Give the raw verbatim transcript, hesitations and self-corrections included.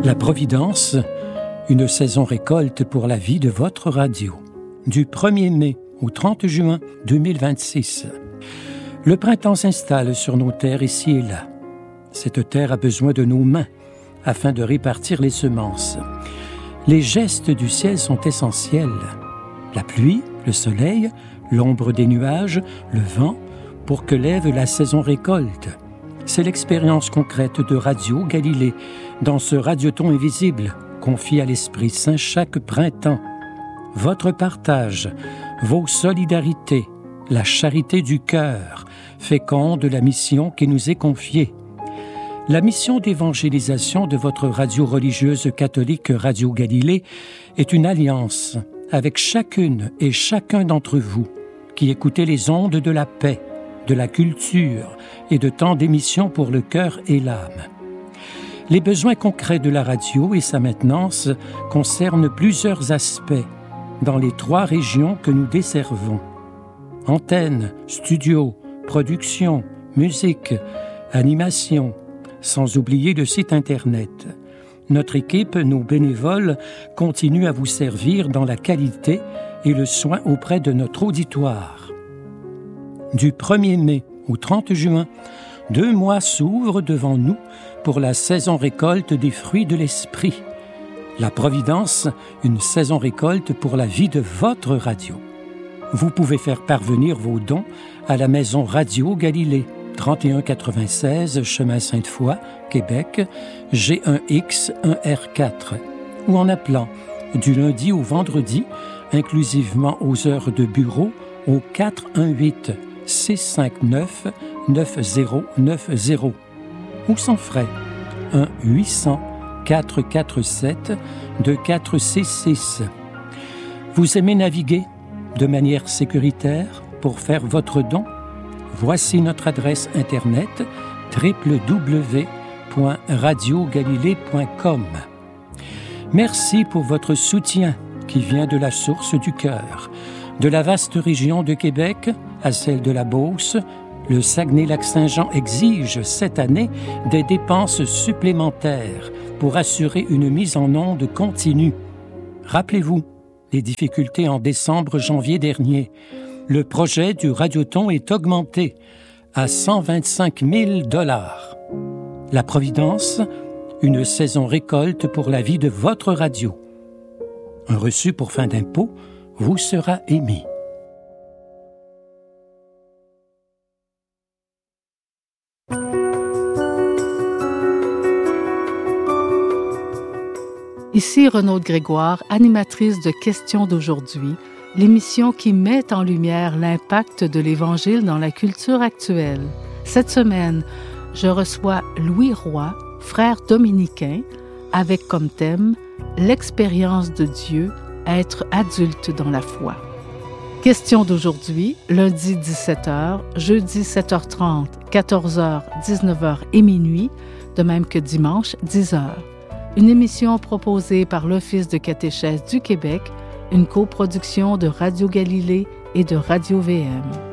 La Providence, une saison récolte pour la vie de votre radio. Du premier mai au trente juin deux mille vingt-six. Le printemps s'installe sur nos terres ici et là. Cette terre a besoin de nos mains afin de répartir les semences. Les gestes du ciel sont essentiels. La pluie, le soleil, l'ombre des nuages, le vent, pour que lève la saison récolte. C'est l'expérience concrète de Radio Galilée dans ce radioton invisible confié à l'Esprit Saint chaque printemps. Votre partage, vos solidarités, la charité du cœur féconde la mission qui nous est confiée. La mission d'évangélisation de votre radio religieuse catholique Radio Galilée est une alliance avec chacune et chacun d'entre vous qui écoutez les ondes de la paix, de la culture et de tant d'émissions pour le cœur et l'âme. Les besoins concrets de la radio et sa maintenance concernent plusieurs aspects dans les trois régions que nous desservons. Antennes, studios, production, musique, animation, sans oublier le site Internet. Notre équipe, nos bénévoles, continuent à vous servir dans la qualité et le soin auprès de notre auditoire. Du premier mai au trente juin, deux mois s'ouvrent devant nous pour la saison récolte des fruits de l'esprit. La Providence, une saison récolte pour la vie de votre radio. Vous pouvez faire parvenir vos dons à la maison Radio Galilée, trente et un quatre-vingt-seize chemin Sainte-Foy, Québec, G un X un R quatre, ou en appelant du lundi au vendredi, inclusivement aux heures de bureau, au quatre un huit six cinq neuf neuf zéro neuf zéro, ou sans frais, un huit cents quatre quatre sept deux quatre six six. Vous aimez naviguer de manière sécuritaire pour faire votre don? Voici notre adresse Internet w w w point radio galilée point com. Merci pour votre soutien qui vient de la source du cœur, de la vaste région de Québec à celle de la Beauce. Le Saguenay-Lac-Saint-Jean exige cette année des dépenses supplémentaires pour assurer une mise en onde continue. Rappelez-vous les difficultés en décembre-janvier dernier. Le projet du Radioton est augmenté à cent vingt-cinq mille dollars. La Providence, une saison récolte pour la vie de votre radio. Un reçu pour fin d'impôt vous sera émis. Ici Renaud Grégoire, animatrice de Questions d'aujourd'hui, l'émission qui met en lumière l'impact de l'Évangile dans la culture actuelle. Cette semaine, je reçois Louis Roy, frère dominicain, avec comme thème « L'expérience de Dieu, être adulte dans la foi ». Questions d'aujourd'hui, lundi dix-sept heures, jeudi sept heures trente, quatorze heures, dix-neuf heures et minuit, de même que dimanche dix heures. Une émission proposée par l'Office de catéchèse du Québec, une coproduction de Radio Galilée et de Radio V M.